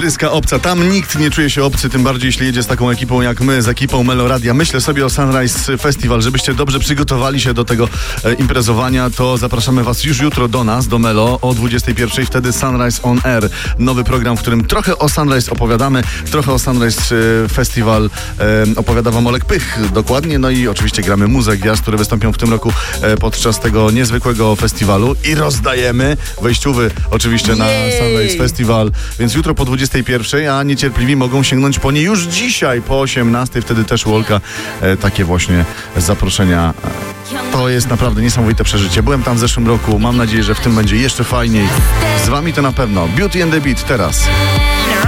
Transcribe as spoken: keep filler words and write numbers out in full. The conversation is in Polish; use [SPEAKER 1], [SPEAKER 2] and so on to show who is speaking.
[SPEAKER 1] Bryska obca. Tam nikt nie czuje się obcy, tym bardziej jeśli jedzie z taką ekipą jak my, z ekipą Meloradia. Myślę sobie o Sunrise Festival, żebyście dobrze przygotowali się do tego e, imprezowania, to zapraszamy was już jutro do nas, do Melo o dwudziestej pierwszej, wtedy Sunrise on Air. Nowy program, w którym trochę o Sunrise opowiadamy, trochę o Sunrise e, Festival e, opowiada wam Olek Pych dokładnie, no i oczywiście gramy muzę gwiazd, które wystąpią w tym roku e, podczas tego niezwykłego festiwalu i rozdajemy wejściówy oczywiście na Sunrise Festival, więc jutro po dwudziestej pierwszej, a niecierpliwi mogą sięgnąć po nie już dzisiaj po osiemnastej, wtedy też u Olka e, takie właśnie zaproszenia. To jest naprawdę niesamowite przeżycie. Byłem tam w zeszłym roku, mam nadzieję, że w tym będzie jeszcze fajniej. Z wami to na pewno. Beauty and the Beat teraz.